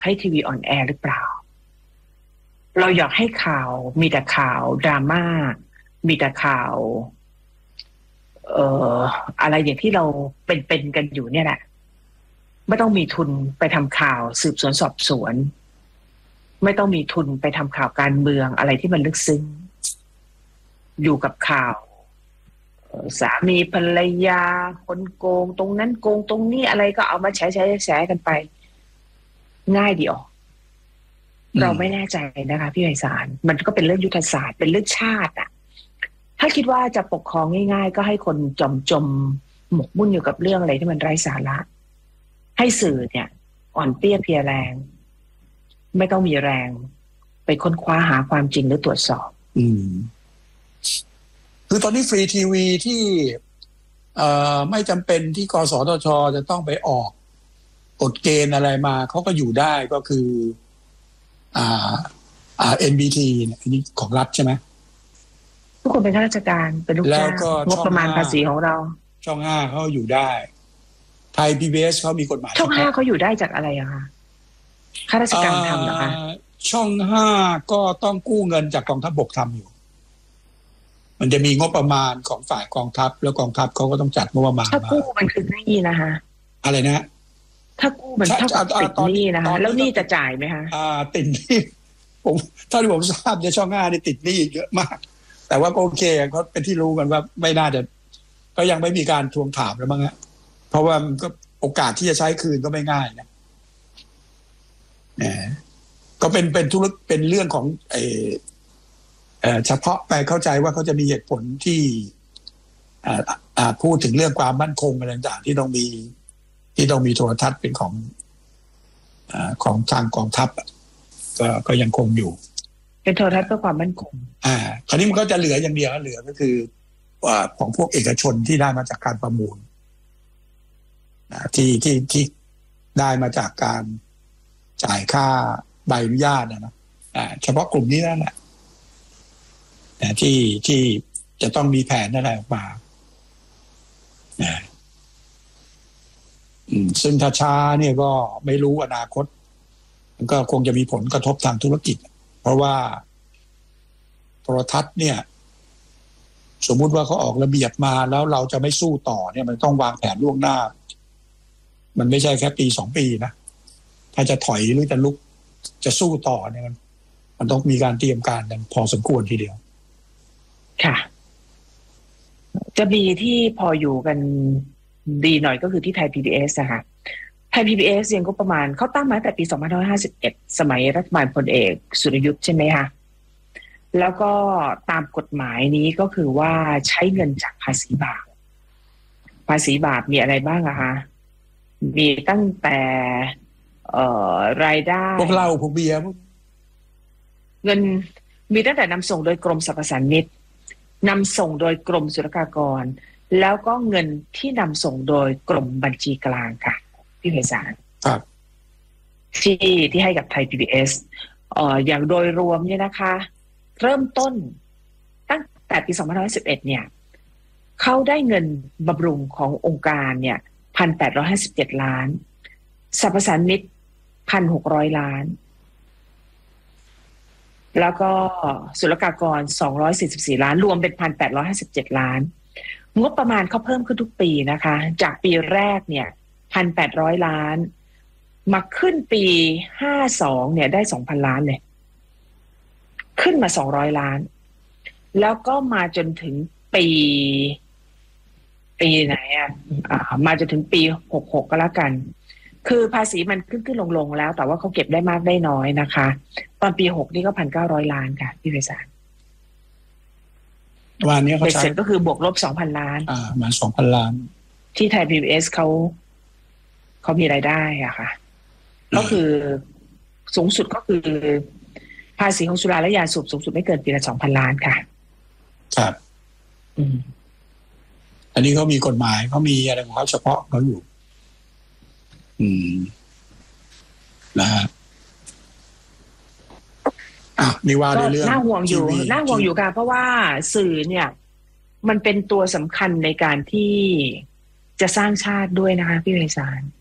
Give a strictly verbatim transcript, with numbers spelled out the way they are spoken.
ให้ทีวีออนแอร์หรือเปล่าเราอยากให้ข่าวมีแต่ข่าวดราม่ามีแต่ข่าวเอ่ออะไรอย่างที่เราเป็นๆกันอยู่เนี่ยแหละไม่ต้องมีทุนไปทำข่าวสืบสวนสอบสวนไม่ต้องมีทุนไปทำข่าวการเมืองอะไรที่มันลึกซึ้งอยู่กับข่าวสามีภรรยาคนโกงตรงนั้นโกงตรงนี้อะไรก็เอามาแฉแฉแฉกันไปง่ายดีออกเราไม่แน่ใจนะคะพี่ไพศาลมันก็เป็นเรื่องยุทธศาสตร์เป็นเรื่องชาติอ่ะถ้าคิดว่าจะปกครองง่ายๆก็ให้คนจมจมหมกมุ่นอยู่กับเรื่องอะไรที่มันไร้สาระให้สื่อเนี่ยอ่อนเปี้ยเพลียแรงไม่ต้องมีแรงไปค้นคว้าหาความจริงหรือตรวจสอบอืมคือตอนนี้ฟรีทีวีที่เอ่อไม่จำเป็นที่กสทช.จะต้องไปออกกฎเกณฑ์อะไรมาเขาก็อยู่ได้ก็คืออ่าอ่า เอ็น บี ที เนี่ยอันนี้ของรัฐใช่ไหมทุกคนเป็นข้าราชการเป็นลูกจ้างงบประมาณภาษีของเราช่องห้าเขาอยู่ได้ไทย พี บี เอส เขามีกฎหมายช่องห้าเขาอยู่ได้จากอะไรอะคะข้าราชการทำเหรอคะช่องห้าก็ต้องกู้เงินจากกองทัพบกทำอยู่มันจะมีงบประมาณของฝ่ายกองทัพแล้วกองทัพเขาก็ต้องจัดงบประมาณถ้ากู้มันคือหนี้นะคะอะไรนะถ้ากู้มันเท่ากับติดหนี้นะคะแล้วหนี้จะจ่ายไหมคะอ่าติดหนี้ผมเท่าที่ผมทราบในช่องห้านี่ติดหนี้เยอะมากแต่ว่าก็โอเคเขาเป็นที่รู้กันว่าไม่น่าจะก็ยังไม่มีการทวงถามแล้วมั้งฮะเพราะว่ามันก็โอกาสที่จะใช้คืนก็ไม่ง่ายนะเนี่ยก็เป็นเป็นธุรกิจเป็นเรื่องของไอเอ่อเฉพาะไปเข้าใจว่าเขาจะมีเหตุผลที่อ่าอ่าพูดถึงเรื่องความมั่นคงอะไรต่างๆที่ต้องมีที่ต้องมีโทรทัศน์เป็นของอ่าของทางกองทัพก็ก็ยังคงอยู่เป็นโทรทัศน์เพื่อความมั่นคงอ่าคราวนี้มันก็จะเหลืออย่างเดียวเหลือก็คืออ่าของพวกเอกชนที่ได้มาจากการประมูลนะที่ที่ที่ได้มาจากการจ่ายค่าใบอนุญาตนะนะอ่าเฉพาะกลุ่มนี้นั่นแหละที่ที่จะต้องมีแผนอะไรออกมาซึ่งถ้าช้าเนี่ยก็ไม่รู้อนาคตมันก็คงจะมีผลกระทบทางธุรกิจเพราะว่าโทรทัศน์เนี่ยสมมุติว่าเขาออกระเบียบมาแล้วเราจะไม่สู้ต่อเนี่ยมันต้องวางแผนล่วงหน้ามันไม่ใช่แค่ปีสองปีนะถ้าจะถอยหรือจะลุกจะสู้ต่อเนี่ยมันมันต้องมีการเตรียมการกันพอสมควรทีเดียวค่ะจะมีที่พออยู่กันดีหน่อยก็คือที่ไทย พี บี เอส นะคะไทย พี บี เอส ยังก็ประมาณเขาตั้งมาตั้งแต่ปีสองพันห้าร้อยห้าสิบเอ็ดสมัยรัฐบาลพลเอกสุรยุทธ์ใช่ไหมคะแล้วก็ตามกฎหมายนี้ก็คือว่าใช้เงินจากภาษีบาปภาษีบาปมีอะไรบ้างอะคะมีตั้งแต่เอ่อรายได้พวกเหล้าพวกเบียร์เงินมีตั้งแต่นำส่งโดยกรมสรรพสามิตนำส่งโดยกรมศุลกากรแล้วก็เงินที่นำส่งโดยกรมบัญชีกลางค่ะพี่ไพศาลครับที่ที่ให้กับไทย พี บี เอส เอ่ออย่างโดยรวมเนี่ยนะคะเริ่มต้นตั้งแต่ปีสองพันห้าร้อยสิบเอ็ดเนี่ยเขาได้เงินบำรุงขององค์การเนี่ย หนึ่งพันแปดร้อยห้าสิบเจ็ด ล้านสรรพสามิต หนึ่งพันหกร้อย ล้านแล้วก็ศุลกากรสองร้อยสี่สิบสี่ล้านรวมเป็น หนึ่งพันแปดร้อยห้าสิบเจ็ด ล้านงบประมาณเขาเพิ่มขึ้นทุกปีนะคะจากปีแรกเนี่ย หนึ่งพันแปดร้อย ล้านมาขึ้นปีห้าสิบสองเนี่ยได้ สองพัน ล้านเลยขึ้นมาสองร้อยล้านแล้วก็มาจนถึงปีปีไหนอ่ะอ่ามาจนถึงปีหกสิบหกก็แล้วกันคือภาษีมันขึ้นขึ้นลงลงแล้วแต่ว่าเขาเก็บได้มากได้น้อยนะคะตอนปีหกนี่ก็ หนึ่งพันเก้าร้อย ล้านค่ะพี่ไพศาลวันนี้เขาใช้เสร็จก็คือบวกลบ สองพัน ล้านอ่ามา สองพัน ล้านที่ไทย พี บี เอส เขาเขามีรายได้อ่ะค่ะก็คือสูงสุดก็คือภาษีของสุราและยาสูบสูงสุดไม่เกินปีละ สองพัน ล้านค่ะครับอืมอันนี้เขามีกฎหมายเขามีอะไรของเขาเฉพาะเขาอยู่อืมนะฮะอ่ะนี่ว่าในเรื่องน่าห่วงอยู่น่าห่วงอยู่ค่ะเพราะว่าสื่อเนี่ยมันเป็นตัวสำคัญในการที่จะสร้างชาติด้วยนะคะพี่ไพศาล